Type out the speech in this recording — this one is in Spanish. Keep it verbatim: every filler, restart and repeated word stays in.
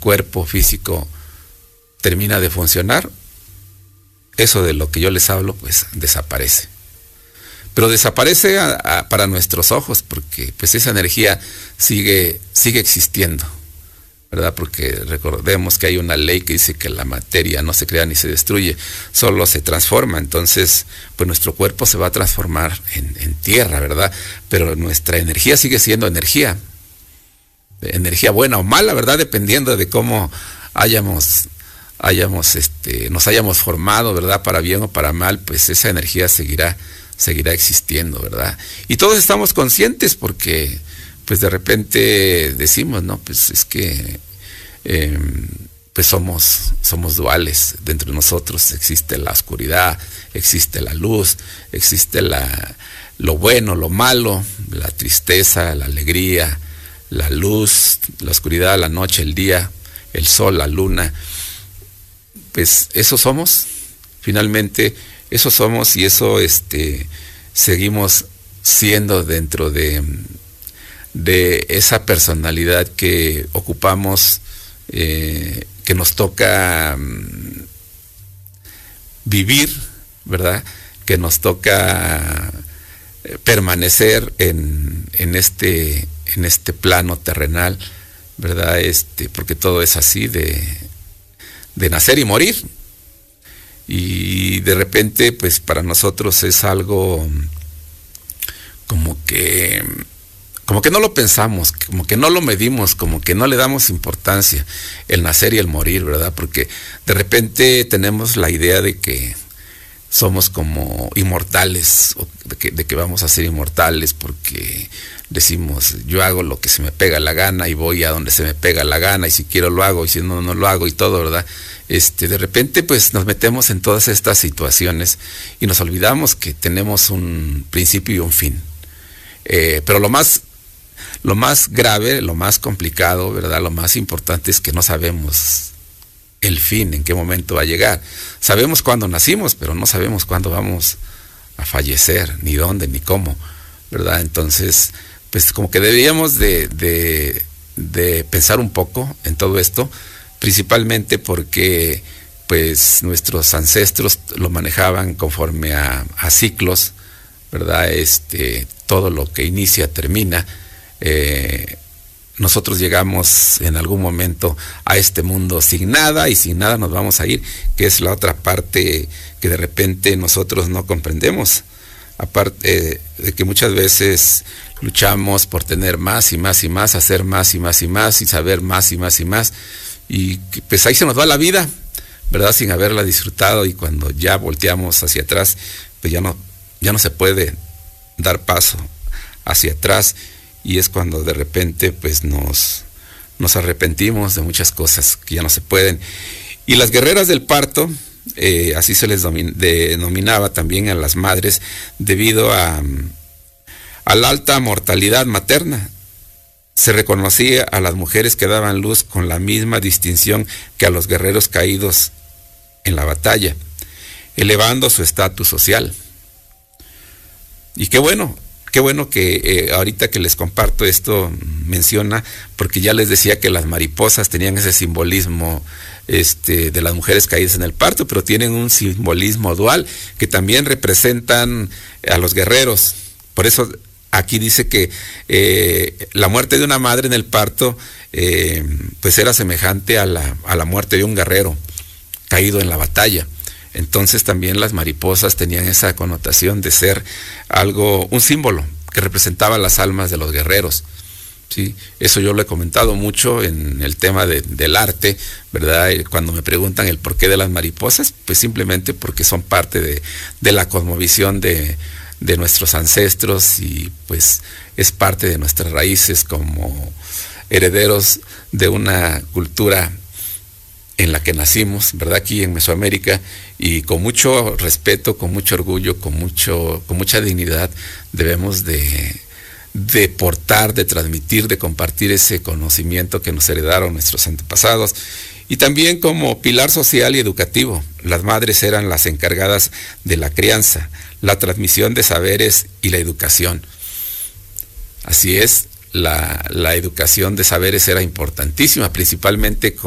cuerpo físico termina de funcionar, eso de lo que yo les hablo, pues desaparece. Pero desaparece a, a, para nuestros ojos, porque pues esa energía sigue, sigue existiendo, ¿verdad? Porque recordemos que hay una ley que dice que la materia no se crea ni se destruye, solo se transforma. Entonces, pues nuestro cuerpo se va a transformar en, en tierra, ¿verdad? Pero nuestra energía sigue siendo energía, energía buena o mala, ¿verdad? Dependiendo de cómo hayamos... hayamos este nos hayamos formado, ¿verdad? Para bien o para mal, pues esa energía seguirá seguirá existiendo, ¿verdad? Y todos estamos conscientes porque pues de repente decimos, no, pues es que eh, pues somos somos duales. Dentro de nosotros existe la oscuridad, existe la luz, existe la lo bueno, lo malo, la tristeza, la alegría, la luz, la oscuridad, la noche, el día, el sol, la luna. Pues eso somos, finalmente eso somos, y eso este seguimos siendo dentro de, de esa personalidad que ocupamos, eh, que nos toca um, vivir, ¿verdad? Que nos toca permanecer en, en este, en este plano terrenal, ¿verdad? Este, porque todo es así de de nacer y morir, y de repente pues para nosotros es algo como que como que no lo pensamos, como que no lo medimos, como que no le damos importancia el nacer y el morir, ¿verdad? Porque de repente tenemos la idea de que somos como inmortales, o de que, de que vamos a ser inmortales porque decimos, yo hago lo que se me pega la gana y voy a donde se me pega la gana, y si quiero lo hago y si no, no lo hago, y todo, ¿verdad? Este, de repente pues nos metemos en todas estas situaciones y nos olvidamos que tenemos un principio y un fin. Eh, pero lo más, lo más grave, lo más complicado, ¿verdad? Lo más importante es que no sabemos el fin, en qué momento va a llegar. Sabemos cuándo nacimos, pero no sabemos cuándo vamos a fallecer, ni dónde, ni cómo, ¿verdad? Entonces, pues como que deberíamos de, de, de pensar un poco en todo esto, principalmente porque pues nuestros ancestros lo manejaban conforme a, a ciclos, ¿verdad? Este, todo lo que inicia termina. Eh, nosotros llegamos en algún momento a este mundo sin nada, y sin nada nos vamos a ir, que es la otra parte que de repente nosotros no comprendemos. Aparte eh, de que muchas veces luchamos por tener más y más y más, hacer más y más y más, y saber más y más y más, y pues ahí se nos va la vida, ¿verdad? Sin haberla disfrutado, y cuando ya volteamos hacia atrás, pues ya no, ya no se puede dar paso hacia atrás, y es cuando de repente pues nos, nos arrepentimos de muchas cosas que ya no se pueden. Y las guerreras del parto, eh, así se les denominaba también a las madres, debido a, a la alta mortalidad materna. Se reconocía a las mujeres que daban luz con la misma distinción que a los guerreros caídos en la batalla, elevando su estatus social. Y qué bueno, qué bueno que eh, ahorita que les comparto esto menciona, porque ya les decía que las mariposas tenían ese simbolismo este, de las mujeres caídas en el parto, pero tienen un simbolismo dual, que también representan a los guerreros. Por eso aquí dice que eh, la muerte de una madre en el parto eh, pues era semejante a la, a la muerte de un guerrero caído en la batalla. Entonces también las mariposas tenían esa connotación de ser algo, un símbolo que representaba las almas de los guerreros, ¿sí? Eso yo lo he comentado mucho en el tema de, del arte, ¿verdad? Cuando me preguntan el porqué de las mariposas, pues simplemente porque son parte de, de la cosmovisión de, de nuestros ancestros, y pues es parte de nuestras raíces como herederos de una cultura en la que nacimos, ¿verdad? Aquí en Mesoamérica, y con mucho respeto, con mucho orgullo, con mucho, con mucha dignidad debemos de, de portar, de transmitir, de compartir ese conocimiento que nos heredaron nuestros antepasados. Y también como pilar social y educativo, las madres eran las encargadas de la crianza, la transmisión de saberes y la educación. Así es, la, la educación de saberes era importantísima, principalmente con